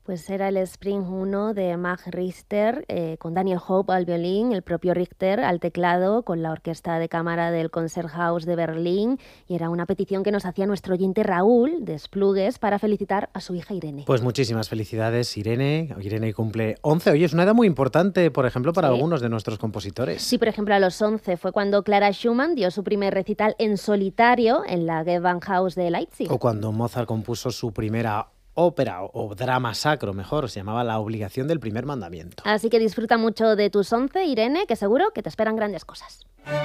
Pues era el Spring 1 de Mag Richter, con Daniel Hope al violín, el propio Richter al teclado, con la Orquesta de Cámara del Konzerthaus de Berlín, y era una petición que nos hacía nuestro oyente Raúl, de Esplugues, para felicitar a su hija Irene. Pues muchísimas felicidades, Irene. Irene cumple 11. Oye, es una edad muy importante, por ejemplo, para algunos de nuestros compositores. Sí, por ejemplo, a los 11 fue cuando Clara Schumann dio su primer recital en solitario en la Gewandhaus de Leipzig. O cuando Mozart compuso su primera ópera o drama sacro, mejor, se llamaba La obligación del primer mandamiento. Así que disfruta mucho de tus 11, Irene, que seguro que te esperan grandes cosas.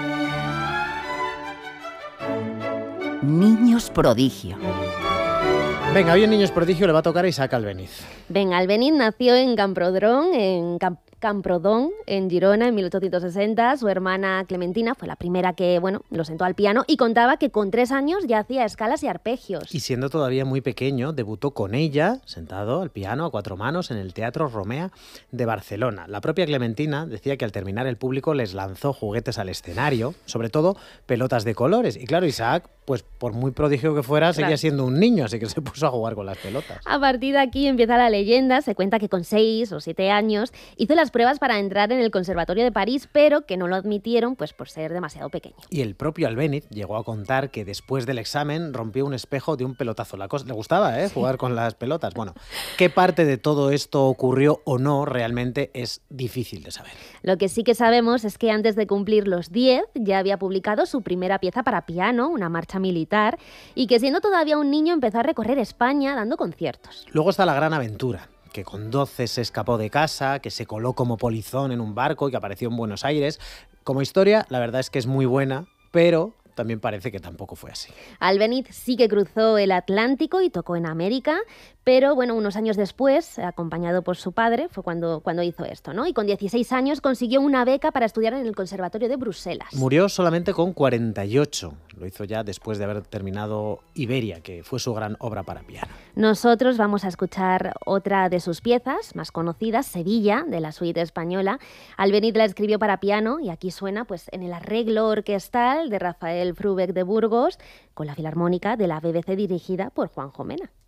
Niños prodigio. Venga, hoy en Niños prodigio le va a tocar a Isaac Albéniz. Ben Albéniz nació en Camprodon, en Girona, en 1860. Su hermana Clementina fue la primera que, lo sentó al piano y contaba que con 3 años ya hacía escalas y arpegios. Y siendo todavía muy pequeño, debutó con ella, sentado al piano a 4 manos, en el Teatro Romea de Barcelona. La propia Clementina decía que al terminar el público les lanzó juguetes al escenario, sobre todo pelotas de colores. Y claro, Isaac, pues por muy prodigio que fuera, seguía siendo un niño, así que se puso a jugar con las pelotas. A partir de aquí empieza la leyenda. Se cuenta que con 6 o 7 años hizo las pruebas para entrar en el Conservatorio de París, pero que no lo admitieron pues por ser demasiado pequeño. Y el propio Albéniz llegó a contar que después del examen rompió un espejo de un pelotazo. Le gustaba, jugar con las pelotas. Bueno, qué parte de todo esto ocurrió o no realmente es difícil de saber. Lo que sí que sabemos es que antes de cumplir los 10 ya había publicado su primera pieza para piano, una marcha militar, y que siendo todavía un niño empezó a recorrer España dando conciertos. Luego está la gran aventura, que con 12 se escapó de casa, que se coló como polizón en un barco y que apareció en Buenos Aires. Como historia, la verdad es que es muy buena, pero también parece que tampoco fue así. Albéniz sí que cruzó el Atlántico y tocó en América, pero unos años después, acompañado por su padre, fue cuando hizo esto, ¿no? Y con 16 años consiguió una beca para estudiar en el Conservatorio de Bruselas. Murió solamente con 48. Lo hizo ya después de haber terminado Iberia, que fue su gran obra para piano. Nosotros vamos a escuchar otra de sus piezas más conocidas, Sevilla, de la suite española. Albéniz la escribió para piano y aquí suena pues en el arreglo orquestal de Rafael Frubeck de Burgos, con la Filarmónica de la BBC dirigida por Juanjo Mena.